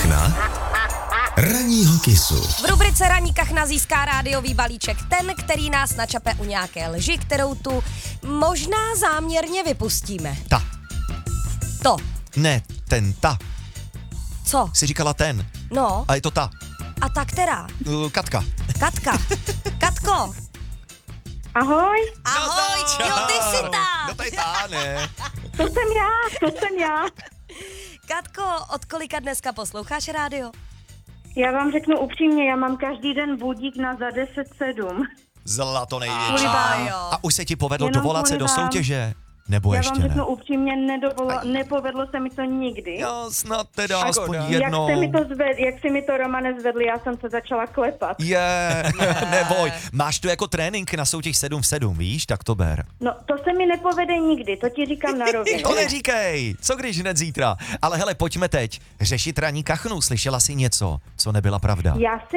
kachna ranního kisu. V rubrice Ranní kachna získá rádiový balíček ten, který nás načape u nějaké lži, kterou tu možná záměrně vypustíme. Ta. To. Ne, ta. Co? Jsi říkala ten. No. A je to ta. A ta která? Katka. Katka. Katko. Ahoj, Ahoj, jo, ty jsi ta. No to je ta, ne. to jsem já. Katko, od kolika dneska posloucháš rádio? Já vám řeknu upřímně, já mám každý den budík na za 10:07. Zlato největší. Jo. A už se ti povedlo Jenom dovolat se do kvůli vám. soutěže? Nebo Já ještě vám ne? řeknu upřímně, nepovedlo se mi to nikdy. Jo, snad teda aspoň Jak jednou. jsi mi to Romane zvedli, já jsem se začala klepat. Neboj, máš tu jako trénink na soutěž 7 v 7, víš, tak to ber. No, to se mi nepovede nikdy, to ti říkám na rovinu. To neříkej, co když hned zítra. Ale hele, pojďme teď řešit ranní kachnu, slyšela jsi něco, co nebyla pravda? Já si